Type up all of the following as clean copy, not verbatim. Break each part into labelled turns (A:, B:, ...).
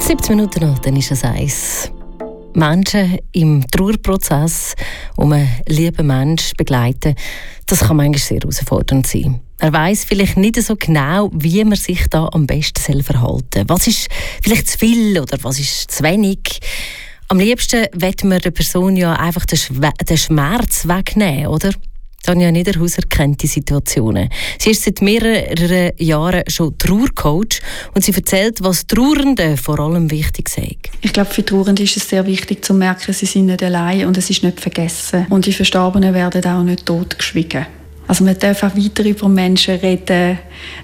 A: 17 Minuten noch, dann ist es 1. Menschen im Trauerprozess, um einen lieben Menschen begleiten, das kann manchmal sehr herausfordernd sein. Er weiss vielleicht nicht so genau, wie man sich da am besten verhalten soll. Was ist vielleicht zu viel oder was ist zu wenig? Am liebsten will man der Person ja einfach den Schmerz wegnehmen, oder? Tanja Niederhauser kennt die Situationen. Sie ist seit mehreren Jahren schon Trauercoach und sie erzählt, was Trauernden vor allem wichtig sei.
B: Ich glaube, für Trauernde ist es sehr wichtig zu merken, sie sind nicht allein und es ist nicht vergessen. Und die Verstorbenen werden auch nicht totgeschwiegen. Also man darf auch weiter über Menschen reden,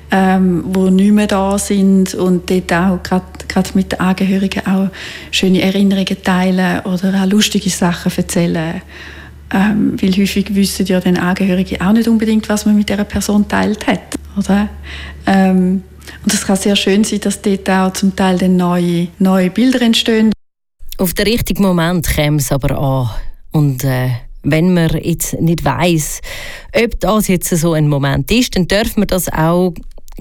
B: die nicht mehr da sind und dort auch gerade mit den Angehörigen auch schöne Erinnerungen teilen oder auch lustige Sachen erzählen. Weil häufig wissen ja den Angehörigen auch nicht unbedingt, was man mit dieser Person geteilt hat. Oder? Und es kann sehr schön sein, dass dort auch zum Teil dann neue Bilder entstehen.
A: Auf den richtigen Moment käme es aber an. Und wenn man jetzt nicht weiss, ob das jetzt so ein Moment ist, dann darf man das auch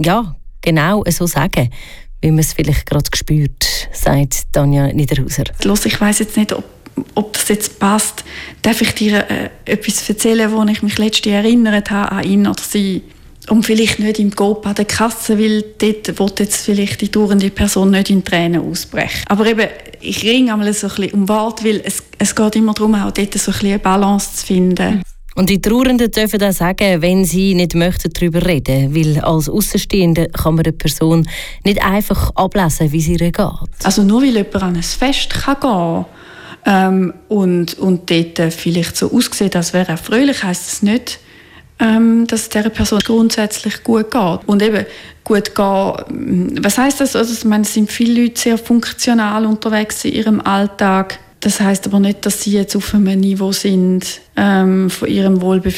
A: genau so sagen, wie man es vielleicht gerade spürt, sagt Tanja Niederhauser.
B: Ich weiss jetzt nicht, ob das jetzt passt. Darf ich dir etwas erzählen, wo ich mich letztens erinnert habe an ihn oder sie? Und vielleicht nicht im Coop an der Kasse, weil dort will jetzt vielleicht die trauernde Person nicht in Tränen ausbrechen. Aber eben, ich ringe einmal so ein bisschen um Wort, weil es geht immer darum, auch dort so ein bisschen eine Balance zu finden.
A: Und die Trauernden dürfen auch sagen, wenn sie nicht möchten, darüber reden, weil als Außenstehende kann man eine Person nicht einfach ablesen, wie es ihr geht.
B: Also nur weil jemand an ein Fest gehen kann und dort vielleicht so aussieht, als wäre er fröhlich, heisst das nicht, dass es dieser Person grundsätzlich gut geht. Und eben gut gehen, was heisst das? Also, ich meine, es sind viele Leute sehr funktional unterwegs in ihrem Alltag. Das heisst aber nicht, dass sie jetzt auf einem Niveau sind von ihrem Wohlbefinden